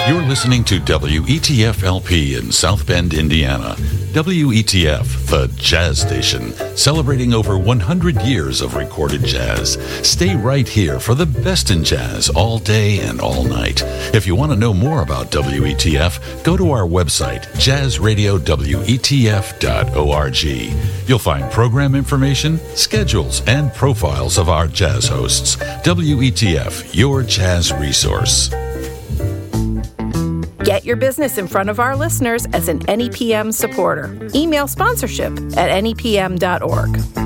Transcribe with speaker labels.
Speaker 1: You're listening to WETF LP in South Bend, Indiana. WETF, the jazz station, celebrating over 100 years of recorded jazz. Stay right here for the best in jazz all day and all night. If you want to know more about WETF, go to our website, jazzradiowetf.org. You'll find program information, schedules, and profiles of our jazz hosts. WETF, your jazz resource.
Speaker 2: Get your business in front of our listeners as an NEPM supporter. Email sponsorship at nepm.org.